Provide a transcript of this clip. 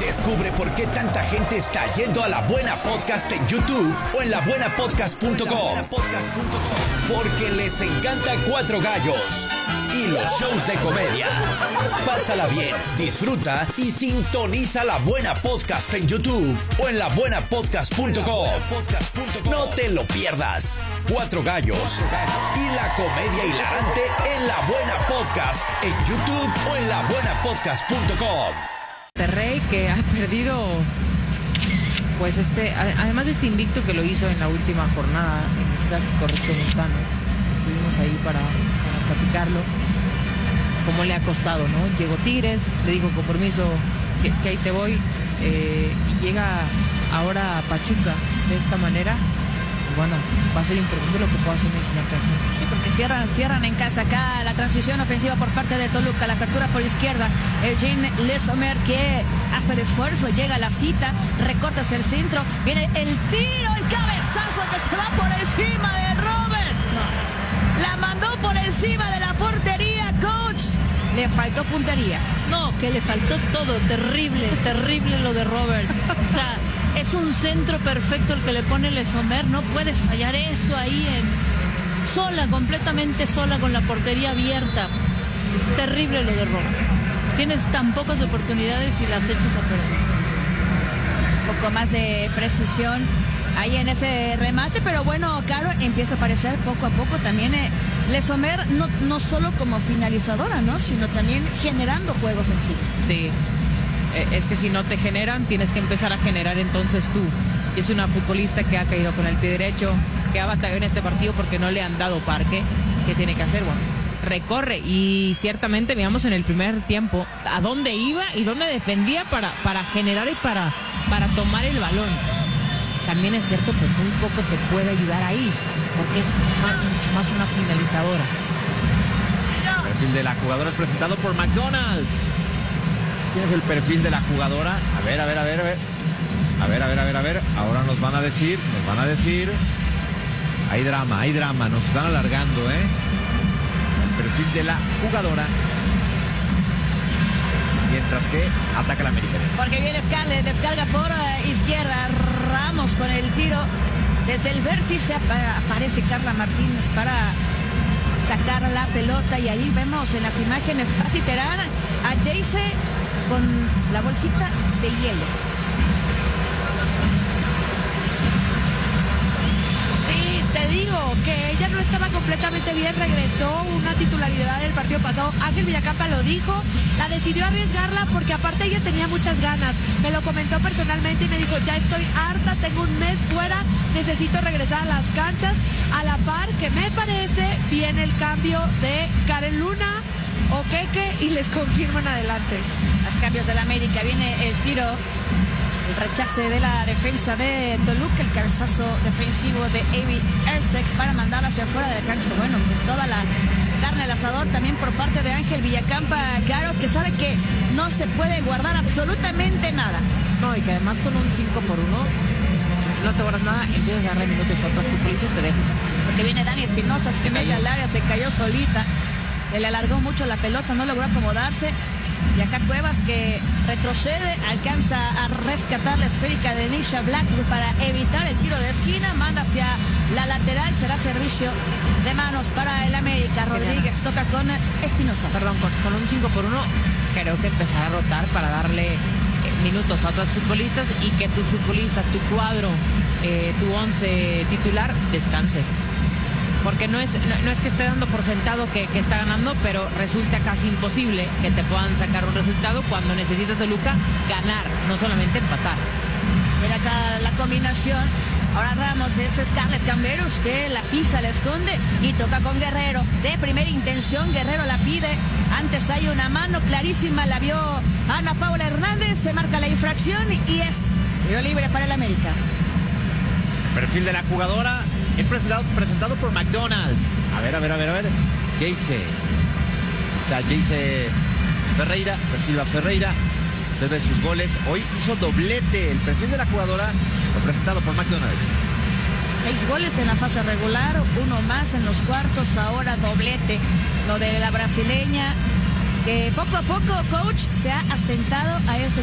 Descubre por qué tanta gente está yendo a La Buena Podcast en YouTube o en labuenapodcast.com. Porque les encanta Cuatro Gallos y los shows de comedia. Pásala bien, disfruta y sintoniza La Buena Podcast en YouTube o en labuenapodcast.com. No te lo pierdas. Cuatro Gallos y la comedia hilarante en La Buena Podcast en YouTube o en labuenapodcast.com. Monterrey, que ha perdido, pues además de este invicto que lo hizo en la última jornada en el clásico regiomontano, estuvimos ahí para platicarlo, cómo le ha costado, ¿no? Llegó Tigres, le dijo con permiso que ahí te voy, y llega ahora a Pachuca de esta manera. Bueno, va a ser importante lo que pueda hacer en casa. Sí, porque cierran en casa acá la transición ofensiva por parte de Toluca, la apertura por izquierda, el Jean Le Sommer que hace el esfuerzo, llega a la cita, recorta hacia el centro, viene el tiro, el cabezazo que se va por encima de Robert. La mandó por encima de la portería, coach. Le faltó puntería. No, que le faltó todo, terrible lo de Robert. O sea, es un centro perfecto el que le pone Le Sommer, no puedes fallar eso ahí completamente sola con la portería abierta. Terrible lo de Robert. Tienes tan pocas oportunidades y las echas a perder. Un poco más de precisión ahí en ese remate, pero bueno, Caro, empieza a aparecer poco a poco también Le Sommer, no solo como finalizadora, ¿no? Sino también generando juego ofensivo. Sí. Es que si no te generan, tienes que empezar a generar entonces tú. Y es una futbolista que ha caído con el pie derecho, que ha batallado en este partido porque no le han dado parque. ¿Qué tiene que hacer? Bueno, recorre y ciertamente veamos en el primer tiempo a dónde iba y dónde defendía para generar y para tomar el balón. También es cierto que muy poco te puede ayudar ahí, porque es mucho más una finalizadora. El perfil de la jugadora es presentado por McDonald's. ¿Quién es el perfil de la jugadora? A ver. Ahora nos van a decir. Hay drama, nos están alargando, El perfil de la jugadora. Mientras que ataca la América. Porque viene Scarlett, descarga por izquierda. Ramos con el tiro. Desde el vértice aparece Carla Martínez para sacar la pelota. Y ahí vemos en las imágenes Pati Terán a Jayce con la bolsita de hielo. Sí, te digo que ella no estaba completamente bien, regresó una titularidad del partido pasado. Ángel Villacampa lo dijo, la decidió arriesgarla porque aparte ella tenía muchas ganas. Me lo comentó personalmente y me dijo, ya estoy harta, tengo un mes fuera, necesito regresar a las canchas. A la par que me parece viene el cambio de Karen Luna o Keke y les confirmo en adelante. Los cambios del América, viene el tiro, el rechace de la defensa de Toluca, el cabezazo defensivo de Avi Ersek para mandar hacia afuera de la cancha. Bueno, pues toda la carne al asador también por parte de Ángel Villacampa, Caro, que sabe que no se puede guardar absolutamente nada. No, y que además con un 5-1 no te guardas nada, empiezas a darle minutos a otras futbolistas, te dejan. Porque viene Dani Espinosa, se mete al área, se cayó solita, se le alargó mucho la pelota, no logró acomodarse. Y acá Cuevas, que retrocede, alcanza a rescatar la esférica de Nisha Blackwood para evitar el tiro de esquina, manda hacia la lateral, será servicio de manos para el América. Rodríguez toca con Espinosa. Perdón, con un 5-1 creo que empezar a rotar para darle minutos a otras futbolistas y que tu futbolista, tu cuadro, tu 11 titular descanse. Porque no es que esté dando por sentado que está ganando, pero resulta casi imposible que te puedan sacar un resultado cuando necesita Toluca ganar, no solamente empatar. Mira acá la combinación. Ahora Ramos, es Scarlett Camberos que la pisa, la esconde y toca con Guerrero. De primera intención, Guerrero la pide. Antes hay una mano clarísima, la vio Ana Paula Hernández, se marca la infracción y es tiro libre para el América. El perfil de la jugadora es presentado por McDonald's. A ver. Jayce. Está Jayce Ferreira, da Silva Ferreira. Se ve sus goles. Hoy hizo doblete. El perfil de la jugadora fue presentado por McDonald's. 6 goles en la fase regular, 1 más en los cuartos, ahora doblete. Lo de la brasileña, que poco a poco, coach, se ha asentado a este